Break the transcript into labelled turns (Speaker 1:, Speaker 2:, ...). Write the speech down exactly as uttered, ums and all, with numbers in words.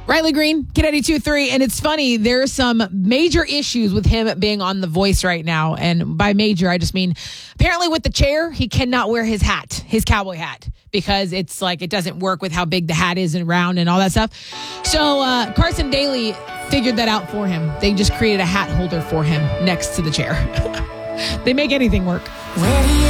Speaker 1: Riley Green, K ninety-two three. And it's funny, there's some major issues with him being on The Voice right now. And by major, I just mean apparently with the chair, he cannot wear his hat, his cowboy hat, because it's like it doesn't work with how big the hat is and round and all that stuff. So uh, Carson Daly figured that out for him. They just created a hat holder for him next to the chair. They make anything work.